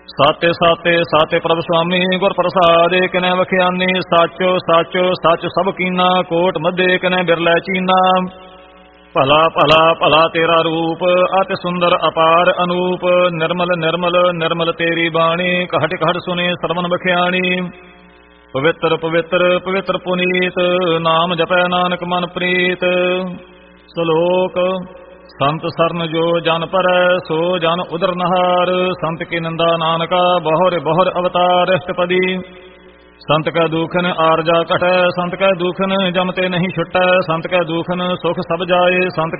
ਸਾਤੇ ਸਾਤੇ ਸਾਤੇ ਪ੍ਰਭ ਸੁਆਮੀ ਗੁਰ ਪ੍ਰਸਾਦਿ ਕਿਨੈ ਵਖਿਆਨੀ ਸਾਚੋ ਸਾਚੋ ਸੱਚ ਸਭ ਕੀਨਾ ਕੋਟ ਮਧੇ ਕਿਨੈ ਬਿਰਲੇ ਚੀਨਾ ਭਲਾ ਭਲਾ ਭਲਾ ਤੇਰਾ ਰੂਪ ਅਤਿ ਸੁੰਦਰ ਅਪਾਰ ਅਨੂਪ ਨਿਰਮਲ ਨਿਰਮਲ ਨਿਰਮਲ ਤੇਰੀ ਬਾਣੀ ਘਟ ਘਟ ਸੁਨੇ ਸਰਵਨ ਬਖਿਆਣੀ ਪਵਿੱਤਰ ਪਵਿੱਤਰ ਪਵਿੱਤਰ ਪੁਨੀਤ ਨਾਮ ਜਪੈ ਨਾਨਕ ਮਨ ਪ੍ਰੀਤ ਸ਼ਲੋਕ ਸੰਤ ਸਰਨ ਜੋ ਜਨ ਪਰੈ ਸੋ ਜਨ ਉਦਰ ਨਹਾਰ ਸੰਤ ਕੀ ਨਿੰਦਾ ਨਾਨਕਾ ਬਹੁਰ ਬਹੁਰ ਅਵਤਾਰ ਇਸ਼ਟਪਦੀ ਸੰਤ ਕੈ ਦੂਖਨ ਆਰਜਾ ਘਟੈ ਸੰਤ ਕੈ ਦੂਖਨ ਜਮ ਤੇ ਨਹੀਂ ਛੁਟੈ ਸੰਤ ਕੈ ਦੂਖਨ ਸੁਖ ਸਭ ਜਾਏ ਸੰਤ